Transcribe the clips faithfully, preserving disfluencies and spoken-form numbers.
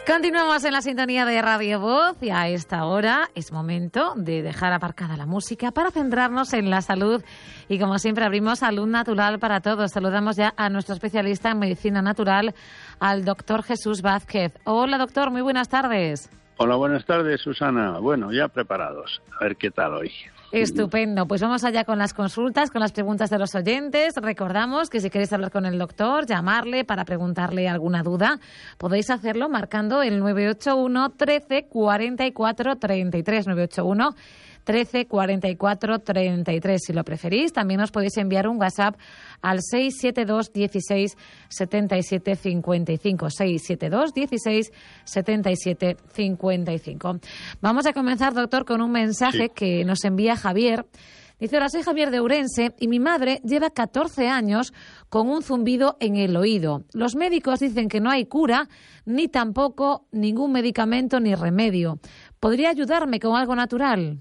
Continuamos en la sintonía de Radio Voz y a esta hora es momento de dejar aparcada la música para centrarnos en la salud y como siempre abrimos Salud Natural para Todos. Saludamos ya a nuestro especialista en medicina natural, al doctor Jesús Vázquez. Hola doctor, muy buenas tardes. Hola, buenas tardes Susana. Bueno, ya preparados. A ver qué tal hoy. Estupendo, pues vamos allá con las consultas, con las preguntas de los oyentes. Recordamos que si queréis hablar con el doctor, llamarle para preguntarle alguna duda, podéis hacerlo marcando el nueve ocho uno, trece, cuarenta y cuatro, treinta y tres, nueve ocho uno, trece, cuarenta y cuatro, treinta y tres. Si lo preferís, también os podéis enviar un WhatsApp al seis siete dos, dieciséis, setenta y siete, cincuenta y cinco, seis siete dos, dieciséis, setenta y siete, cincuenta y cinco. Vamos a comenzar, doctor, con un mensaje sí. que nos envía Javier. Dice, hola, soy Javier de Ourense y mi madre lleva catorce años con un zumbido en el oído. Los médicos dicen que no hay cura, ni tampoco ningún medicamento ni remedio. ¿Podría ayudarme con algo natural?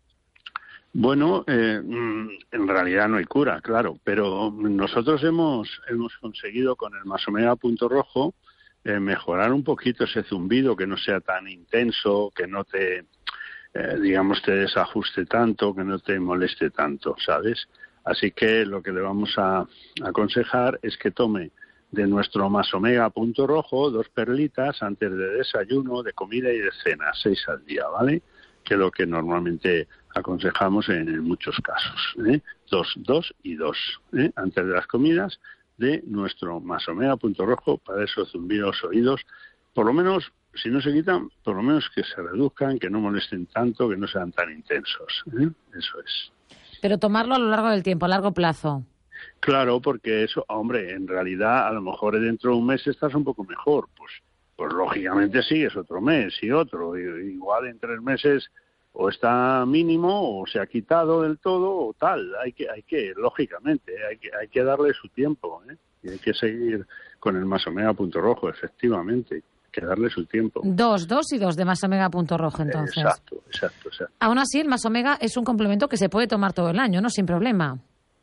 Bueno, eh, en realidad no hay cura, claro, pero nosotros hemos hemos conseguido con el Masomega Punto Rojo eh, mejorar un poquito ese zumbido, que no sea tan intenso, que no te, eh, digamos, te desajuste tanto, que no te moleste tanto, ¿sabes? Así que lo que le vamos a aconsejar es que tome de nuestro Masomega Punto Rojo dos perlitas antes de desayuno, de comida y de cena, seis al día, ¿vale? Que es lo que normalmente aconsejamos en, en muchos casos, ¿eh? Dos, dos y dos, ¿eh? Antes de las comidas de nuestro Masomega Punto Rojo para esos zumbidos oídos, por lo menos, si no se quitan, por lo menos que se reduzcan, que no molesten tanto, que no sean tan intensos, ¿eh? Eso es. Pero tomarlo a lo largo del tiempo, a largo plazo. Claro, porque eso, hombre, en realidad a lo mejor dentro de un mes estás un poco mejor, pues, pues lógicamente sigues otro mes y otro, y, igual en tres meses o está mínimo o se ha quitado del todo o tal. Hay que, hay que lógicamente, hay que, hay que darle su tiempo, ¿eh? Y hay que seguir con el Masomega Punto Rojo, efectivamente, hay que darle su tiempo. Dos, dos y dos de Masomega Punto Rojo, entonces. Exacto, exacto, exacto. Aún así, el Masomega es un complemento que se puede tomar todo el año, ¿no? Sin problema.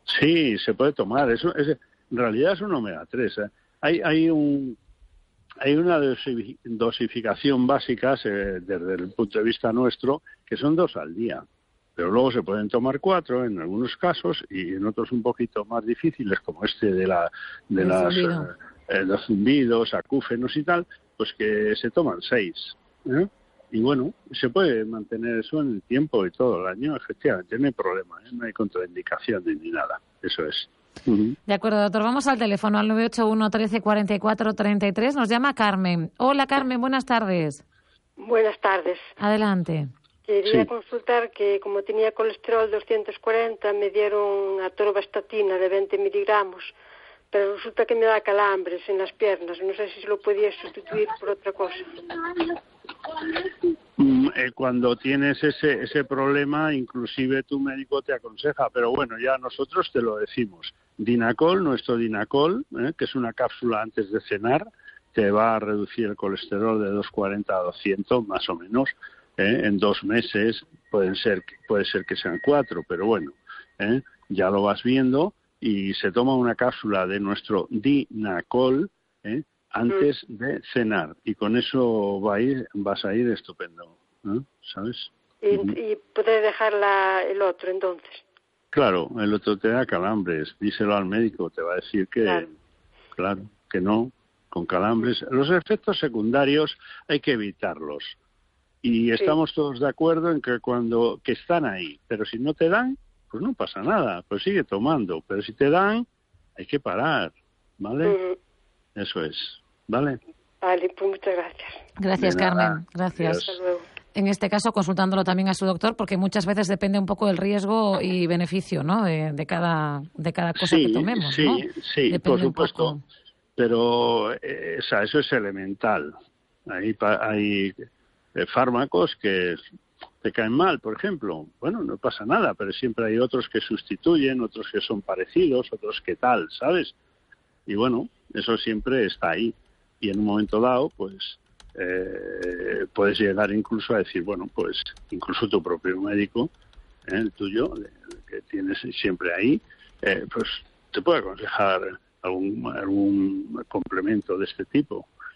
Sí, se puede tomar. Eso es, en realidad es un omega tres, ¿eh? Hay, hay un... Hay una dosificación básica eh, desde el punto de vista nuestro, que son dos al día. Pero luego se pueden tomar cuatro en algunos casos y en otros un poquito más difíciles, como este de, la, de las, eh, los zumbidos, acúfenos y tal, pues que se toman seis. ¿eh? Y bueno, se puede mantener eso en el tiempo y todo el año, efectivamente, no hay problema, ¿eh? No hay contraindicación ni nada, eso es. Uh-huh. De acuerdo, doctor. Vamos al teléfono, al nueve ocho uno, trece, cuarenta y cuatro, treinta y tres. Nos llama Carmen. Hola, Carmen, buenas tardes. Buenas tardes. Adelante. Quería sí. consultar que, como tenía colesterol doscientos cuarenta, me dieron atorvastatina de veinte miligramos, pero resulta que me da calambres en las piernas. No sé si lo podía sustituir por otra cosa. Cuando tienes ese ese problema, inclusive tu médico te aconseja, pero bueno, ya nosotros te lo decimos. Dinacol, nuestro Dinacol, ¿eh? que es una cápsula antes de cenar, te va a reducir el colesterol de doscientos cuarenta a doscientos, más o menos, ¿eh? En dos meses. Pueden ser, puede ser que sean cuatro, pero bueno, ¿eh? ya lo vas viendo, y se toma una cápsula de nuestro Dinacol, ¿eh? antes de cenar, y con eso va a ir, vas a ir estupendo, ¿no? ¿Sabes? Y, y poder dejar la, el otro, entonces. Claro, el otro te da calambres, díselo al médico, te va a decir que, claro, claro que no, con calambres. Los efectos secundarios hay que evitarlos, y estamos sí. todos de acuerdo en que cuando, que están ahí, pero si no te dan, pues no pasa nada, pues sigue tomando, pero si te dan, hay que parar, ¿vale? Uh-huh. Eso es, ¿vale? Vale, pues muchas gracias. Gracias, Carmen. Gracias. Hasta luego. En este caso, consultándolo también a su doctor, porque muchas veces depende un poco del riesgo y beneficio, ¿no? De, de cada de cada cosa sí, que tomemos, sí, ¿no? Sí, depende por supuesto. Un poco. Pero eh, o sea, eso es elemental. Hay, hay eh, fármacos que te caen mal, por ejemplo. Bueno, no pasa nada, pero siempre hay otros que sustituyen, otros que son parecidos, otros que tal, ¿sabes? Y bueno, eso siempre está ahí. Y en un momento dado, pues, eh, puedes llegar incluso a decir, bueno, pues, incluso tu propio médico, eh, el tuyo, que tienes siempre ahí, eh, pues, te puede aconsejar algún, algún complemento de este tipo.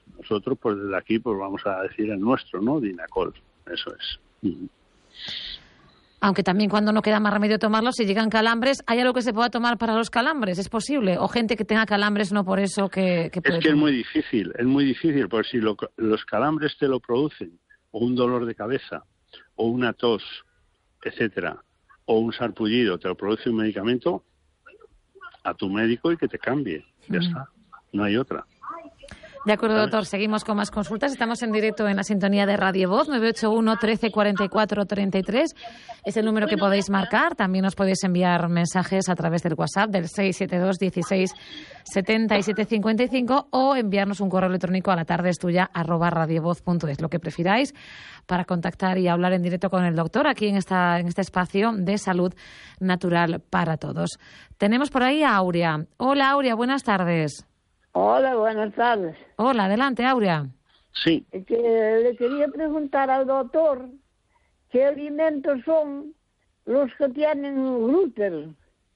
Nosotros, pues desde aquí, pues vamos a decir el nuestro, ¿no? Dinacol, eso es. Uh-huh. Aunque también cuando no queda más remedio tomarlo, si llegan calambres, ¿hay algo que se pueda tomar para los calambres? ¿Es posible? ¿O gente que tenga calambres no por eso que, que puede Es que tomar? es muy difícil, es muy difícil, porque si lo, los calambres te lo producen, o un dolor de cabeza, o una tos, etcétera, o un sarpullido, te lo produce un medicamento, a tu médico y que te cambie. Ya mm. está, no hay otra. De acuerdo, doctor. Seguimos con más consultas. Estamos en directo en la sintonía de Radio Voz, nueve ocho uno, trece, cuarenta y cuatro, treinta y tres. Es el número que podéis marcar. También os podéis enviar mensajes a través del WhatsApp del seis siete dos, dieciséis, setenta y siete cincuenta y cinco o enviarnos un correo electrónico a la tarde es tuya arroba radiovoz punto es, lo que prefiráis, para contactar y hablar en directo con el doctor aquí en, esta, en este espacio de salud natural para todos. Tenemos por ahí a Aurea. Hola, Aurea, buenas tardes. Hola, buenas tardes. Hola, adelante, Aurea. Sí. Que le quería preguntar al doctor qué alimentos son los que tienen gluten.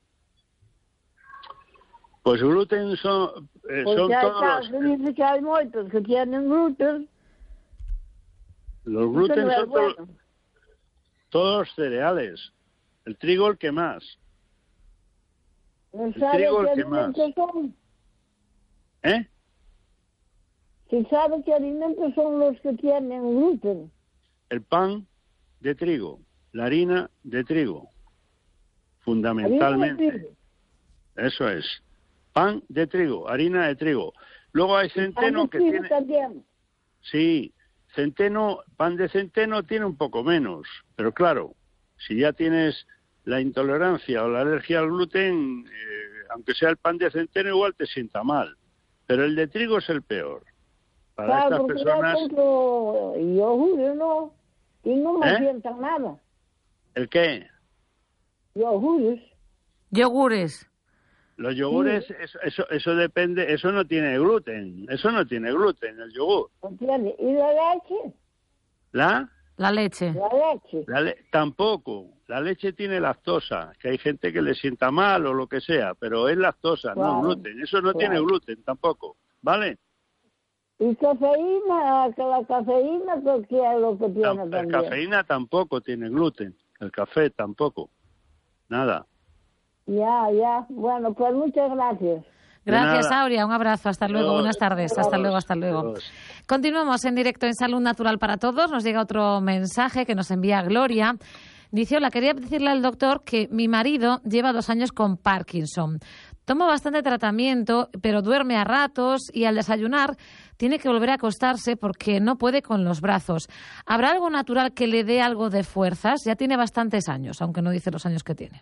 Pues gluten son, eh, son hay todos los... dice que hay muchos que tienen gluten. Los gluten no son bueno. to- todos los cereales. El trigo el que más. ¿No el sabe trigo qué el que más. alimentos son? ¿Eh? ¿Se sabe qué alimentos son los que tienen gluten? El pan de trigo, la harina de trigo, fundamentalmente. ¿Harina de trigo? Eso es. Pan de trigo, harina de trigo. Luego hay centeno que tiene... También. Sí, centeno, pan de centeno tiene un poco menos, pero claro, si ya tienes la intolerancia o la alergia al gluten, eh, aunque sea el pan de centeno, igual te sienta mal. Pero el de trigo es el peor. Para claro, estas porque personas... Yo, yo no, y no me ¿Eh? sientan nada. ¿El qué? Yogures. Yogures. Los yogures, sí. eso, eso, eso depende, eso no tiene gluten, eso no tiene gluten, el yogur. ¿Entiendes? ¿Y la leche? ¿La? La leche. La leche. La le- tampoco. La leche tiene lactosa, que hay gente que le sienta mal o lo que sea, pero es lactosa, claro, no gluten. Eso no claro. tiene gluten tampoco, ¿vale? ¿Y cafeína? Que la cafeína, ¿qué es lo que tiene Tam- también? el cafeína tampoco tiene gluten, el café tampoco, nada. Ya, ya. Bueno, pues muchas gracias. Gracias, Aurea. Un abrazo. Hasta luego. Dios, Buenas tardes. Dios, hasta luego, hasta luego. Dios. Continuamos en directo en Salud Natural para Todos. Nos llega otro mensaje que nos envía Gloria. Dice, hola, quería decirle al doctor que mi marido lleva dos años con Parkinson. Toma bastante tratamiento, pero duerme a ratos y al desayunar tiene que volver a acostarse porque no puede con los brazos. ¿Habrá algo natural que le dé algo de fuerzas? Ya tiene bastantes años, aunque no dice los años que tiene.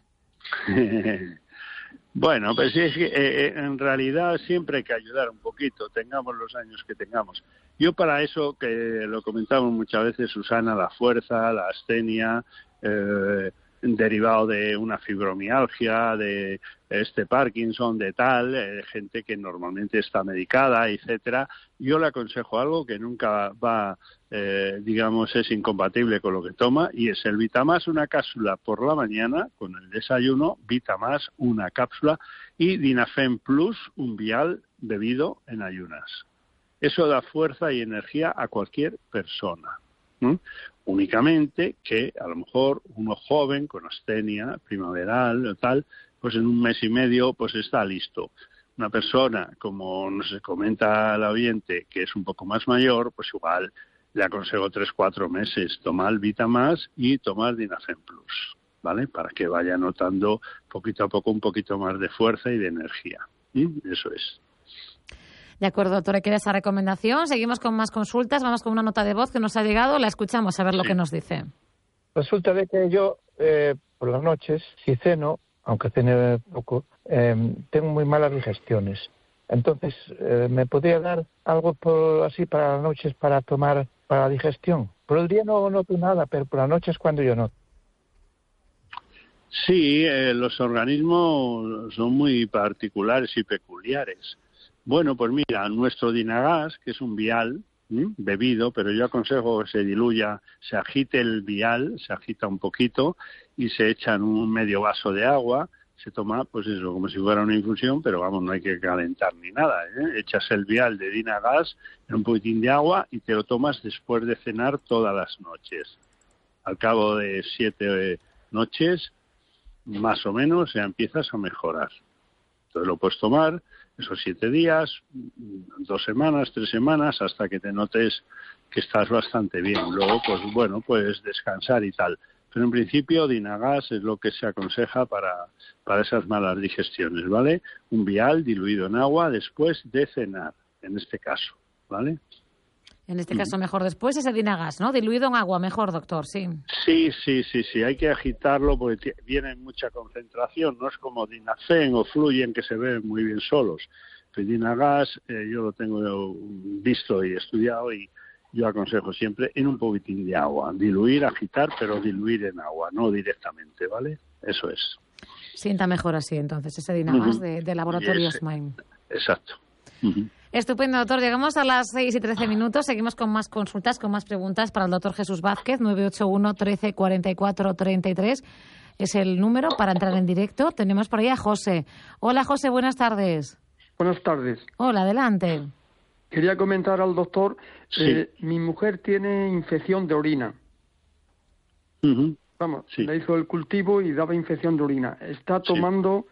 Bueno, pues sí, es que eh, en realidad siempre hay que ayudar un poquito, tengamos los años que tengamos. Yo para eso, que lo comentamos muchas veces, Susana, la fuerza, la astenia, eh, derivado de una fibromialgia, de este Parkinson, de tal, eh, gente que normalmente está medicada, etcétera. Yo le aconsejo algo que nunca va, eh, digamos, es incompatible con lo que toma, y es el Vitamás, una cápsula por la mañana con el desayuno, Vitamás, una cápsula, y Dinafem Plus, un vial bebido en ayunas. Eso da fuerza y energía a cualquier persona. ¿Mm? Únicamente que a lo mejor uno joven con astenia primaveral o tal, pues en un mes y medio pues está listo. Una persona, como nos comenta el oyente, que es un poco más mayor, pues igual le aconsejo tres, cuatro meses tomar Vitamás y tomar Dinafem Plus, ¿vale? Para que vaya notando poquito a poco un poquito más de fuerza y de energía. ¿Mm? Eso es. De acuerdo, doctora, queda esa recomendación. Seguimos con más consultas. Vamos con una nota de voz que nos ha llegado. La escuchamos a ver lo Sí. que nos dice. Resulta de que yo eh, por las noches, si ceno, aunque cene poco, eh, tengo muy malas digestiones. Entonces, eh, ¿me podría dar algo por, así para las noches para tomar para la digestión? Por el día no noto nada, pero por las noches es cuando yo noto. Sí, eh, los organismos son muy particulares y peculiares. Bueno, pues mira, nuestro Dinagas, que es un vial ¿m? bebido, pero yo aconsejo que se diluya, se agite el vial, se agita un poquito y se echa en un medio vaso de agua, se toma, pues eso, como si fuera una infusión, pero vamos, no hay que calentar ni nada, ¿eh? Echas el vial de Dynagas en un poquitín de agua y te lo tomas después de cenar todas las noches. Al cabo de siete noches, más o menos, ya empiezas a mejorar. Entonces lo puedes tomar esos siete días, dos semanas, tres semanas, hasta que te notes que estás bastante bien. Luego, pues bueno, puedes descansar y tal. Pero en principio, Dynagas es lo que se aconseja para, para esas malas digestiones, ¿vale? Un vial diluido en agua después de cenar, en este caso, ¿vale? En este caso, mejor después ese Dynagas, ¿no? Diluido en agua, mejor, doctor, sí. Sí, sí, sí, sí. Hay que agitarlo porque t- viene en mucha concentración. No es como Dinafen o Fluyen, que se ven muy bien solos. El Dynagas, eh, yo lo tengo visto y estudiado y yo aconsejo siempre en un poquitín de agua. Diluir, agitar, pero diluir en agua, no directamente, ¿vale? Eso es. Sienta mejor así, entonces, ese Dynagas Uh-huh. de, de laboratorio Ese, Osmine. Exacto. Uh-huh. Estupendo, doctor. Llegamos a las seis y trece minutos. Seguimos con más consultas, con más preguntas para el doctor Jesús Vázquez. nueve ocho uno, trece, cuarenta y cuatro, treinta y tres es el número para entrar en directo. Tenemos por ahí a José. Hola, José, buenas tardes. Buenas tardes. Hola, adelante. Quería comentar al doctor, Sí. eh, mi mujer tiene infección de orina. Uh-huh. Vamos, Sí. le hizo el cultivo y daba infección de orina. Está tomando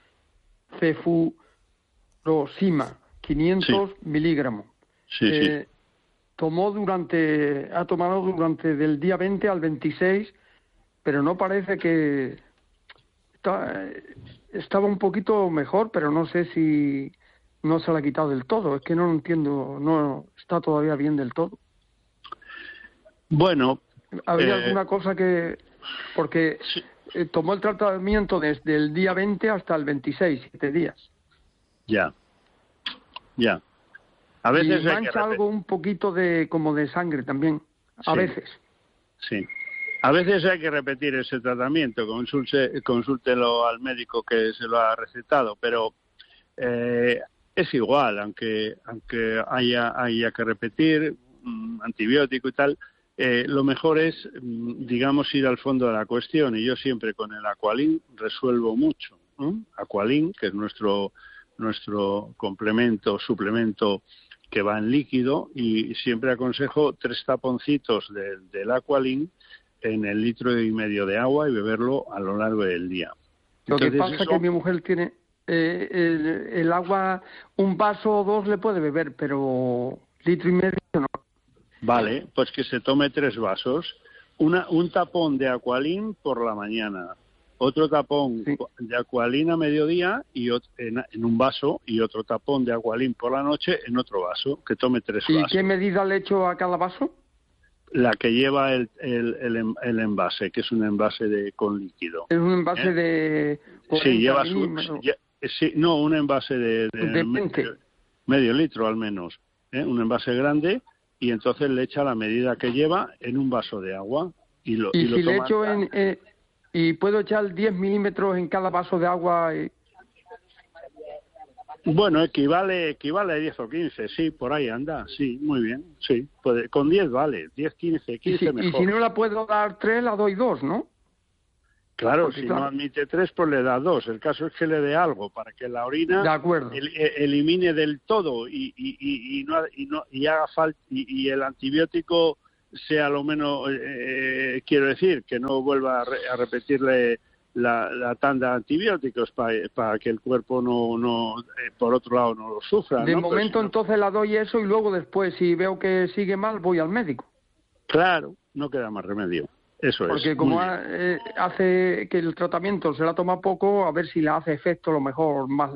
cefurosima, quinientos Sí. miligramos. Sí, Eh, sí. tomó durante, ha tomado durante del día veinte al veintiséis, pero no parece que está, estaba un poquito mejor, pero no sé si no se la ha quitado del todo. Es que no lo entiendo, no está todavía bien del todo. Bueno, ¿Habría eh, alguna cosa que...? Porque sí. eh, tomó el tratamiento desde el día veinte hasta el veintiséis, siete días. Ya. Ya. A Y veces hay que mancha repetir. algo un poquito de como de sangre también, a Sí. veces. Sí. A veces hay que repetir ese tratamiento, consulte, consúltelo al médico que se lo ha recetado, pero eh, es igual, aunque aunque haya haya que repetir um, antibiótico y tal, eh, lo mejor es, um, digamos, ir al fondo de la cuestión, y yo siempre con el Aqualin resuelvo mucho, ¿no? Aqualin, que es nuestro nuestro complemento, suplemento que va en líquido, y siempre aconsejo tres taponcitos del, del Aqualin en el litro y medio de agua y beberlo a lo largo del día. Lo que Entonces, pasa es eso- que mi mujer tiene eh, el, el agua, un vaso o dos le puede beber, pero litro y medio no. Vale, pues que se tome tres vasos, una, un tapón de Aqualin por la mañana, otro tapón Sí. de Aqualin a mediodía y ot- en, en un vaso, y otro tapón de Aqualin por la noche en otro vaso, que tome tres ¿Y vasos. qué medida le echo a cada vaso? La que lleva el, el, el, em- el envase, que es un envase de con líquido. Es un envase ¿Eh? de Sí, cuarenta lleva su, milímetros. lle- sí, no, un envase de, de De me- veinte. medio litro al menos, ¿eh? Un envase grande, y entonces le echa la medida que lleva en un vaso de agua y lo, Y y lo si le toma echo tan- en... eh, y puedo echar diez milímetros en cada vaso de agua. Y... Bueno, equivale equivale a diez o quince, sí, por ahí anda, sí, muy bien, sí, puede, con diez vale, diez, quince, Y quince si, y mejor. si no la puedo dar tres, la doy dos, ¿no? Claro, porque si claro. no admite tres, pues le da dos. El caso es que le dé algo para que la orina De acuerdo. el- e- elimine del todo y, y, y, y no, y, no, y haga falta y, y el antibiótico sea lo menos, eh, eh, quiero decir, que no vuelva a, re- a repetirle la, la tanda de antibióticos para para que el cuerpo no, no eh, por otro lado, no lo sufra. De ¿no? Pues momento si no- entonces la doy eso y luego después, si veo que sigue mal, voy al médico. Claro, no queda más remedio. Eso Porque es. como muy ha- bien. eh, hace que el tratamiento se la toma poco, a ver si le hace efecto a lo mejor más.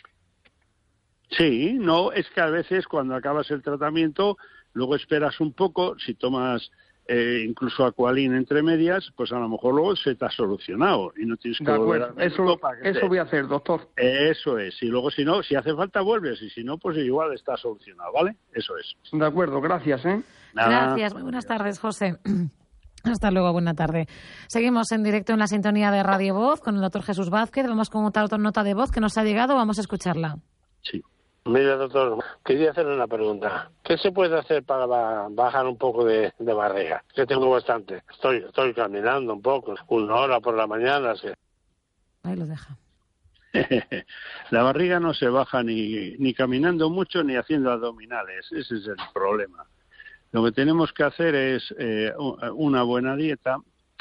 Sí, no, es que a veces cuando acabas el tratamiento, luego esperas un poco, si tomas eh, incluso Aqualin entre medias, pues a lo mejor luego se te ha solucionado y no tienes que De volver acuerdo, al médico eso, para que eso te- voy a hacer, doctor. Eso es, y luego si no, si hace falta vuelves, y si no, pues igual está solucionado, ¿vale? Eso es. De acuerdo, gracias, ¿eh? Nada. Gracias. Muy buenas tardes, José. Hasta luego, buena tarde. Seguimos en directo en la sintonía de Radio Voz con el doctor Jesús Vázquez. Vamos con otra nota de voz que nos ha llegado. Vamos a escucharla. Sí. Mira, doctor, quería hacerle una pregunta. ¿Qué se puede hacer para ba- bajar un poco de, de barriga? Que tengo bastante. Estoy estoy caminando un poco, una hora por la mañana. Así. Ahí lo deja. La barriga no se baja ni, ni caminando mucho ni haciendo abdominales, ese es el problema. Lo que tenemos que hacer es eh, una buena dieta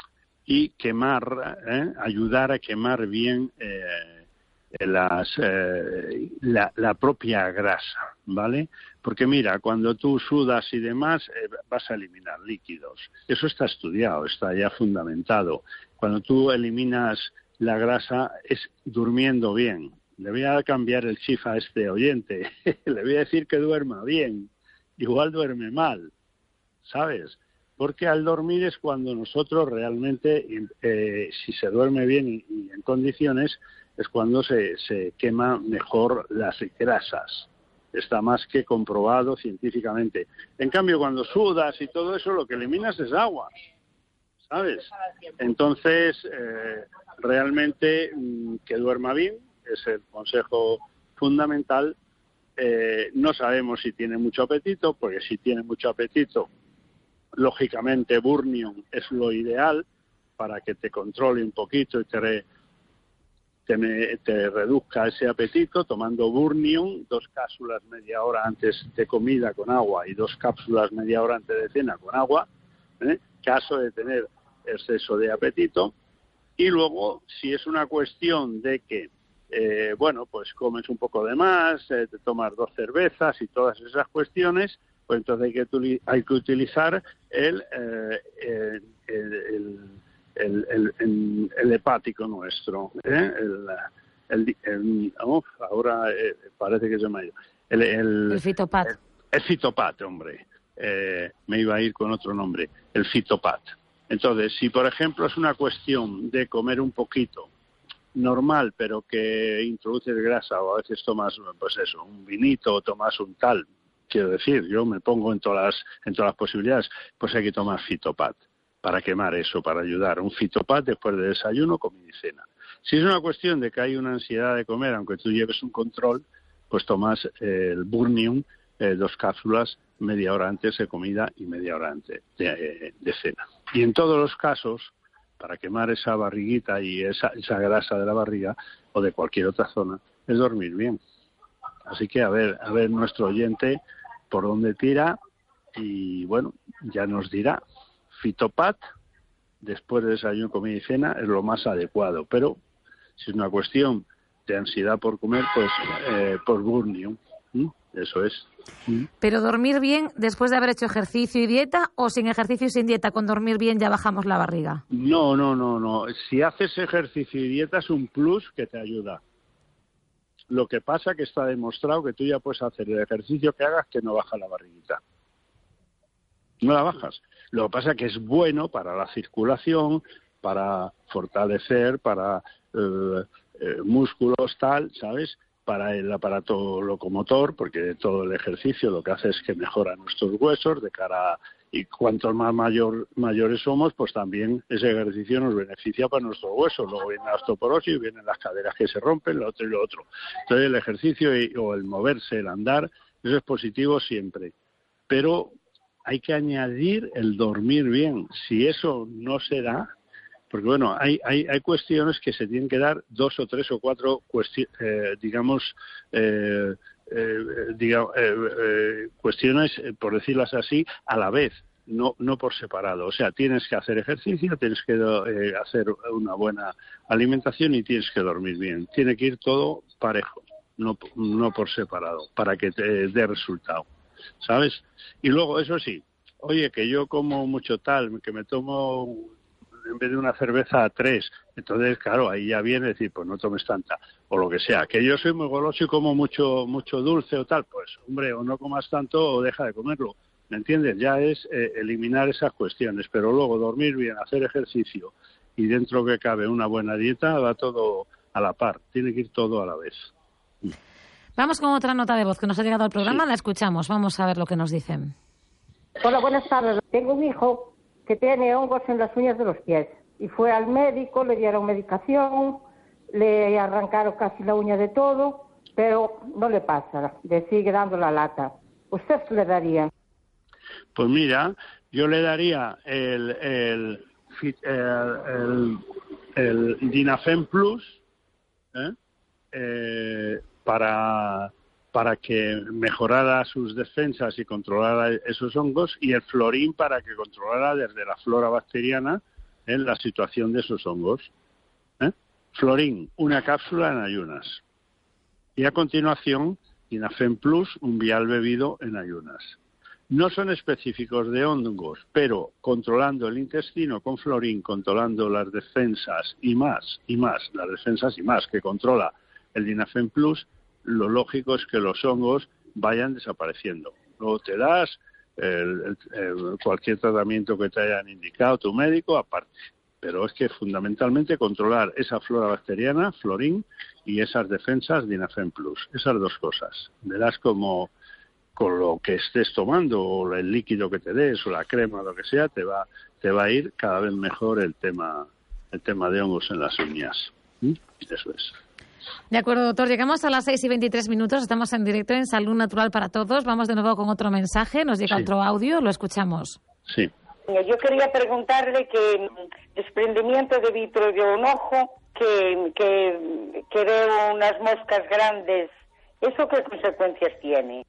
y quemar, eh, ayudar a quemar bien eh, las, eh, la, la propia grasa, ¿vale? Porque mira, cuando tú sudas y demás, eh, vas a eliminar líquidos. Eso está estudiado, está ya fundamentado. Cuando tú eliminas la grasa es durmiendo bien. Le voy a cambiar el chip a este oyente. Le voy a decir que duerma bien. Igual duerme mal, ¿sabes? Porque al dormir es cuando nosotros realmente, eh, si se duerme bien y, y en condiciones, es cuando se, se queman mejor las grasas. Está más que comprobado científicamente. En cambio, cuando sudas y todo eso, lo que eliminas es agua, ¿sabes? Entonces, eh, realmente mmm, que duerma bien es el consejo fundamental. Eh, no sabemos si tiene mucho apetito, porque si tiene mucho apetito, lógicamente Burnion es lo ideal para que te controle un poquito y te, re, te, me, te reduzca ese apetito, tomando Burnion, dos cápsulas media hora antes de comida con agua y dos cápsulas media hora antes de cena con agua, ¿eh? Caso de tener exceso de apetito. Y luego, si es una cuestión de que, eh, bueno, pues comes un poco de más, eh, te tomas dos cervezas y todas esas cuestiones, pues entonces hay que, hay que utilizar el, eh, el, el, el, el, el, el hepático nuestro. ¿eh? El, el, el, oh, ahora eh, parece que se me ha ido. El, el, el Fitopat. El, el Fitopat, hombre. Eh, me iba a ir con otro nombre. El Fitopat. Entonces, si por ejemplo es una cuestión de comer un poquito normal, pero que introduces grasa o a veces tomas, pues eso, un vinito o tomas un tal, quiero decir, yo me pongo en todas las, en todas las posibilidades, pues hay que tomar Fitopat para quemar eso, para ayudar. Un Fitopat después de desayuno, comida y cena. Si es una cuestión de que hay una ansiedad de comer, aunque tú lleves un control, pues tomas eh, el Burnion, eh, dos cápsulas, media hora antes de comida y media hora antes de, eh, de cena. Y en todos los casos, para quemar esa barriguita y esa, esa grasa de la barriga o de cualquier otra zona, es dormir bien. Así que a ver, a ver nuestro oyente por dónde tira y bueno, ya nos dirá. Fitopat, después de desayuno, comida y cena, es lo más adecuado. Pero si es una cuestión de ansiedad por comer, pues eh, por Burnion. ¿Mm? Eso es. ¿Mm? Pero dormir bien después de haber hecho ejercicio y dieta, o sin ejercicio y sin dieta, con dormir bien ya bajamos la barriga. No, no, no, no. Si haces ejercicio y dieta es un plus que te ayuda. Lo que pasa que está demostrado que tú ya puedes hacer el ejercicio que hagas que no baja la barriguita. No la bajas. Lo que pasa que es bueno para la circulación, para fortalecer, para eh, eh, músculos, tal, ¿sabes? Para el aparato locomotor, porque todo el ejercicio lo que hace es que mejora nuestros huesos de cara a, y cuantos más mayor, mayores somos, pues también ese ejercicio nos beneficia para nuestros huesos. Luego viene la osteoporosis, vienen las caderas que se rompen, lo otro y lo otro. Entonces el ejercicio y, o el moverse, el andar, eso es positivo siempre. Pero hay que añadir el dormir bien. Si eso no se da, porque bueno, hay, hay, hay cuestiones que se tienen que dar, dos o tres o cuatro, cuesti- eh, digamos, eh, eh, digamos eh, eh, cuestiones, eh, por decirlas así, a la vez, no, no por separado. O sea, tienes que hacer ejercicio, tienes que eh, hacer una buena alimentación y tienes que dormir bien. Tiene que ir todo parejo, no, no por separado, para que te dé resultado, ¿sabes? Y luego, eso sí, oye, que yo como mucho tal, que me tomo en vez de una cerveza a tres, entonces claro, ahí ya viene decir, pues no tomes tanta, o lo que sea. Que yo soy muy goloso y como mucho mucho dulce o tal, pues hombre, o no comas tanto o deja de comerlo, ¿me entiendes? Ya es eh, eliminar esas cuestiones, pero luego dormir bien, hacer ejercicio y dentro que cabe una buena dieta, va todo a la par, tiene que ir todo a la vez. Vamos con otra nota de voz que nos ha llegado al programa, sí. La escuchamos, vamos a ver lo que nos dicen. Hola, buenas tardes. Tengo un hijo que tiene hongos en las uñas de los pies y fue al médico, le dieron medicación, le arrancaron casi la uña de todo, pero no le pasa, le sigue dando la lata. ¿Usted qué le daría? Pues mira, yo le daría el el el, el, el Dinafen Plus, ¿eh? eh, para, para que mejorara sus defensas y controlara esos hongos, y el florín para que controlara desde la flora bacteriana eh, la situación de esos hongos. ¿eh? Florín, una cápsula en ayunas. Y a continuación, Dinafen Plus, un vial bebido en ayunas. No son específicos de hongos, pero controlando el intestino con florín, controlando las defensas y más, y más, las defensas y más que controla el Dinafen Plus, lo lógico es que los hongos vayan desapareciendo. Luego te das el, el, el, cualquier tratamiento que te hayan indicado tu médico aparte. Pero es que fundamentalmente controlar esa flora bacteriana, florín, y esas defensas Dinafen Plus. Esas dos cosas. Verás como con lo que estés tomando, o el líquido que te des, o la crema, lo que sea, te va te va a ir cada vez mejor el tema el tema de hongos en las uñas. ¿Mm? Eso es. De acuerdo, doctor. Llegamos a las seis y veintitrés minutos. Estamos en directo en Salud Natural para Todos. Vamos de nuevo con otro mensaje. Nos llega sí. otro audio. Lo escuchamos. Sí. Yo quería preguntarle que desprendimiento de vitro de un ojo, que, que, que veo unas moscas grandes. ¿Eso qué consecuencias tiene?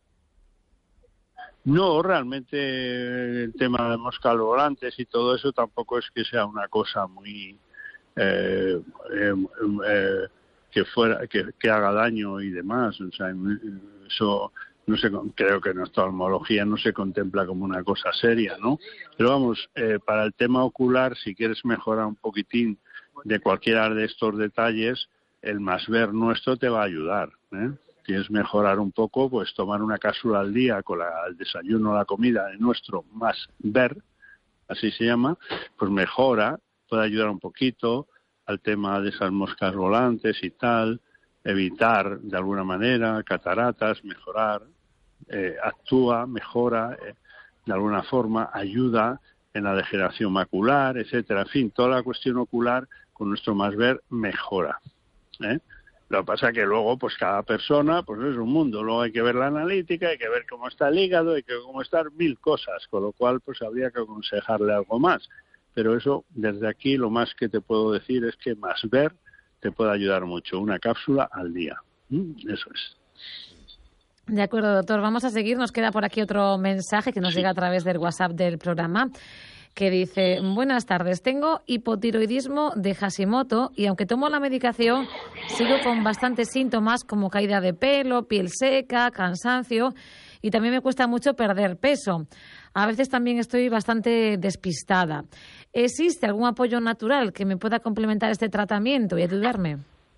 No, realmente el tema de moscas volantes y todo eso tampoco es que sea una cosa muy eh, eh, eh, que fuera que, que haga daño y demás. O sea, eso no sé, creo que en oftalmología no se contempla como una cosa seria, ¿no? Pero vamos, eh, para el tema ocular, si quieres mejorar un poquitín de cualquiera de estos detalles, el Más Ver nuestro te va a ayudar, ¿eh? Quieres mejorar un poco, pues tomar una cápsula al día con la, el desayuno o la comida de nuestro Más Ver, así se llama, pues mejora, puede ayudar un poquito al tema de esas moscas volantes y tal, evitar de alguna manera cataratas, mejorar, eh, actúa, mejora, eh, de alguna forma ayuda en la degeneración macular, etcétera. En fin, toda la cuestión ocular con nuestro Más Ver mejora, ¿eh? Lo que pasa es que luego, pues cada persona, pues es un mundo. Luego hay que ver la analítica, hay que ver cómo está el hígado, hay que ver cómo están mil cosas, con lo cual, pues habría que aconsejarle algo más. Pero eso, desde aquí, lo más que te puedo decir es que Más Ver te puede ayudar mucho, una cápsula al día. Eso es. De acuerdo, doctor. Vamos a seguir. Nos queda por aquí otro mensaje que nos sí. llega a través del WhatsApp del programa, que dice: buenas tardes, tengo hipotiroidismo de Hashimoto y aunque tomo la medicación sigo con bastantes síntomas como caída de pelo, piel seca, cansancio y también me cuesta mucho perder peso. A veces también estoy bastante despistada. ¿Existe algún apoyo natural que me pueda complementar este tratamiento y ayudarme?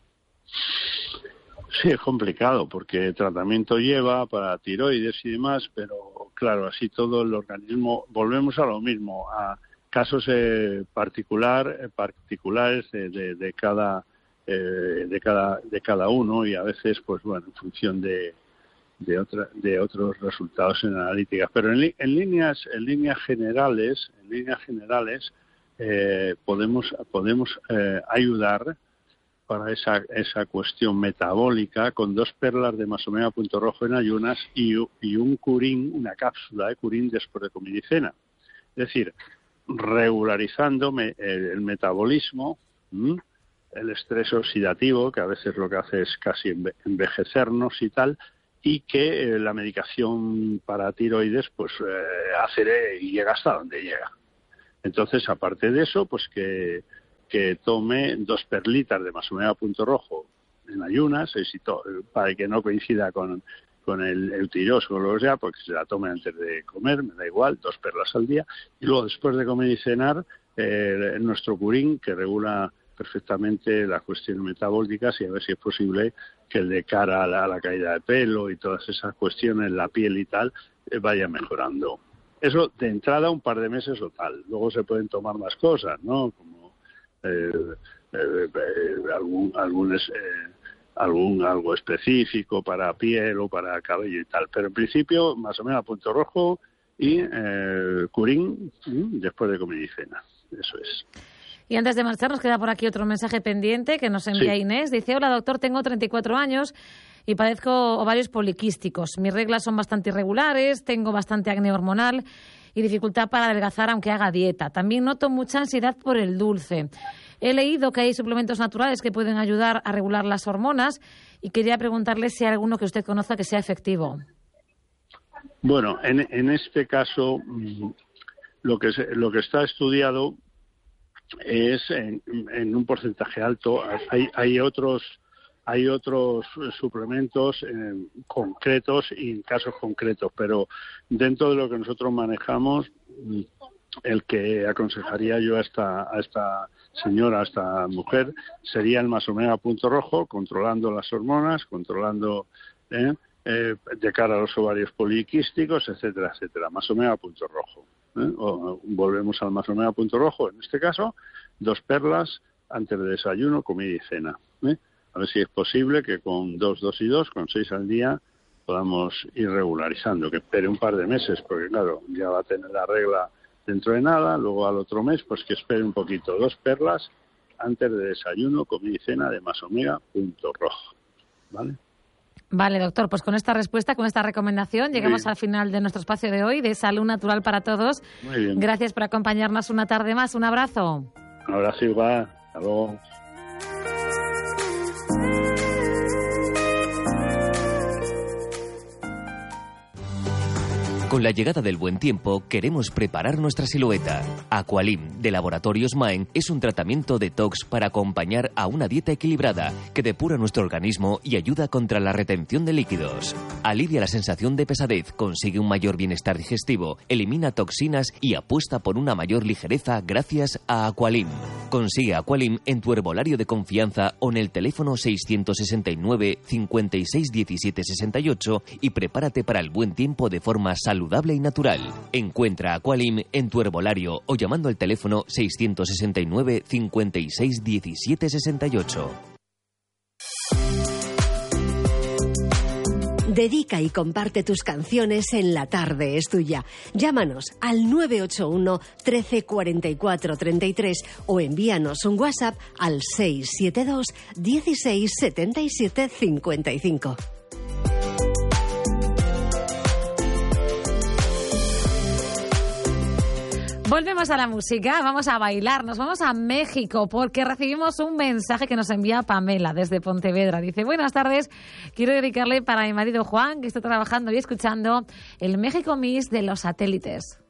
Sí, es complicado porque tratamiento lleva para tiroides y demás, pero claro, así todo el organismo, volvemos a lo mismo, a casos eh, particular, eh, particulares de, de, de cada eh, de cada de cada uno y a veces, pues bueno, en función de de otra, de otros resultados en analíticas, pero en, en líneas en líneas generales, en líneas generales eh, podemos podemos eh, ayudar para esa esa cuestión metabólica con dos perlas de Masomega Punto Rojo en ayunas y, y un curín, una cápsula de curín después de comida y cena. Es decir, regularizando me, el, el metabolismo, ¿m? el estrés oxidativo, que a veces lo que hace es casi enve, envejecernos y tal, y que eh, la medicación para tiroides pues eh, hace y llega hasta donde llega. Entonces, aparte de eso, pues que que tome dos perlitas de Masomega Punto Rojo en ayunas, para que no coincida con, con el eutiroso o lo que sea, porque se la tome antes de comer, me da igual, dos perlas al día, y luego después de comer y cenar, eh, nuestro curín, que regula perfectamente las cuestiones metabólicas, y a ver si es posible que el de cara a la, a la caída de pelo y todas esas cuestiones, la piel y tal, eh, vaya mejorando. Eso de entrada un par de meses o tal. Luego se pueden tomar más cosas, ¿no? Como Eh, eh, eh, algún algún, eh, algún algo específico para piel o para cabello y tal, pero en principio más o menos Punto Rojo y eh, curín después de comer y cena. Eso es. Y antes de marchar nos queda por aquí otro mensaje pendiente que nos envía sí. Inés. Dice: hola doctor, tengo treinta y cuatro años y padezco ovarios poliquísticos. Mis reglas son bastante irregulares, tengo bastante acné hormonal y dificultad para adelgazar aunque haga dieta. También noto mucha ansiedad por el dulce. He leído que hay suplementos naturales que pueden ayudar a regular las hormonas y quería preguntarle si hay alguno que usted conozca que sea efectivo. Bueno, en, en este caso, lo que, se, lo que está estudiado es en, en un porcentaje alto. Hay, hay otros hay otros suplementos eh, concretos y en casos concretos, pero dentro de lo que nosotros manejamos, el que aconsejaría yo a esta a esta señora, a esta mujer, sería el más omega punto rojo, controlando las hormonas, controlando eh, eh, de cara a los ovarios poliquísticos, etcétera, etcétera. Más omega punto rojo. ¿eh? O, volvemos al más omega punto rojo, en este caso, dos perlas antes de desayuno, comida y cena. ¿eh? A ver si es posible que con dos, dos y dos, con seis al día, podamos ir regularizando. Que espere un par de meses, porque claro, ya va a tener la regla dentro de nada. Luego al otro mes, pues que espere un poquito. Dos perlas antes de desayuno, comida y cena de más omega punto rojo. ¿Vale? Vale, doctor, pues con esta respuesta, con esta recomendación, llegamos al final de nuestro espacio de hoy, de Salud Natural para Todos. Muy bien. Gracias por acompañarnos una tarde más. Un abrazo. Un abrazo igual. Hasta luego. Con la llegada del buen tiempo, queremos preparar nuestra silueta. Aqualim, de Laboratorios Maen, es un tratamiento detox para acompañar a una dieta equilibrada que depura nuestro organismo y ayuda contra la retención de líquidos. Alivia la sensación de pesadez, consigue un mayor bienestar digestivo, elimina toxinas y apuesta por una mayor ligereza gracias a Aqualim. Consigue Aqualim en tu herbolario de confianza o en el teléfono seiscientos sesenta y nueve, cincuenta y seis, diecisiete, sesenta y ocho y prepárate para el buen tiempo de forma saludable y natural. Encuentra Aqualim en tu herbolario o llamando al teléfono seiscientos sesenta y nueve, cincuenta y seis, diecisiete, sesenta y ocho. Dedica y comparte tus canciones en La Tarde es Tuya. Llámanos al nueve ocho uno, trece, cuarenta y cuatro, treinta y tres o envíanos un WhatsApp al seis siete dos, dieciséis, setenta y siete, cincuenta y cinco. Volvemos a la música, vamos a bailar, nos vamos a México porque recibimos un mensaje que nos envía Pamela desde Pontevedra. Dice, buenas tardes, quiero dedicarle para mi marido Juan, que está trabajando y escuchando el México Miss de los satélites.